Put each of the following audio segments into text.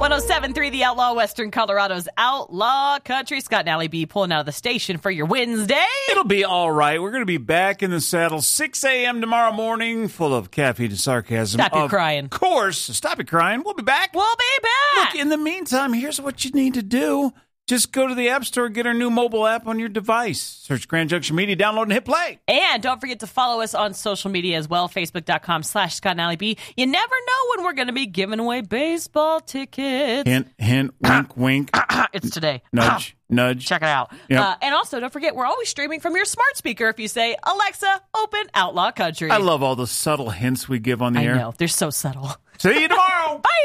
107.3 The Outlaw, Western Colorado's Outlaw Country. Scott and Allie B pulling out of the station for your Wednesday. It'll be all right. We're going to be back in the saddle 6 a.m. tomorrow morning, full of caffeine and sarcasm. Stop your crying. Of course. Stop it crying. We'll be back. We'll be back. Look, in the meantime, here's what you need to do. Just go to the App Store, get our new mobile app on your device. Search Grand Junction Media, download, and hit play. And don't forget to follow us on social media as well, Facebook.com/Scott and Allie B. You never know when we're going to be giving away baseball tickets. Hint, hint, wink, wink. It's today. Nudge, nudge. Check it out. Yep. And also, don't forget, we're always streaming from your smart speaker if you say, Alexa, open Outlaw Country. I love all the subtle hints we give on the air. I know. They're so subtle. See you tomorrow. Bye.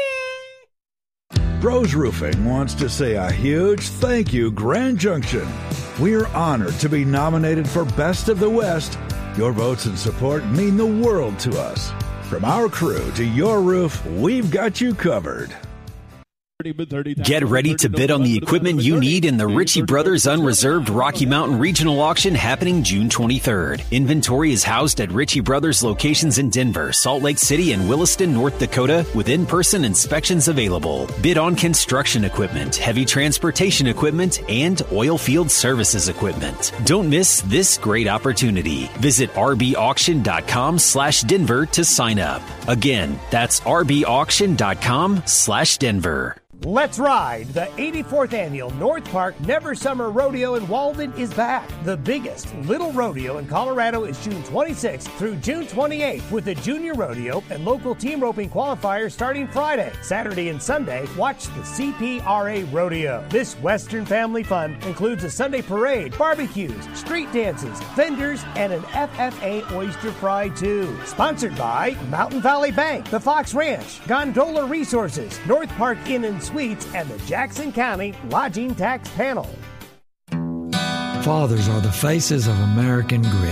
Bros Roofing wants to say a huge thank you, Grand Junction. We're honored to be nominated for Best of the West. Your votes and support mean the world to us. From our crew to your roof, we've got you covered. Get ready to bid on the equipment you need in the Ritchie Brothers Unreserved Rocky Mountain Regional Auction happening June 23rd. Inventory is housed at Ritchie Brothers locations in Denver, Salt Lake City, and Williston, North Dakota, with in-person inspections available. Bid on construction equipment, heavy transportation equipment, and oil field services equipment. Don't miss this great opportunity. Visit rbauction.com/Denver to sign up. Again, that's rbauction.com/Denver. Let's ride! The 84th annual North Park Never Summer Rodeo in Walden is back. The biggest little rodeo in Colorado is June 26th through June 28th with the Junior Rodeo and local team roping qualifiers starting Friday. Saturday and Sunday, watch the CPRA Rodeo. This Western family fun includes a Sunday parade, barbecues, street dances, vendors, and an FFA oyster fry too. Sponsored by Mountain Valley Bank, the Fox Ranch, Gondola Resources, North Park Inn and Suites, and the Jackson County Lodging Tax Panel. Fathers are the faces of American grit.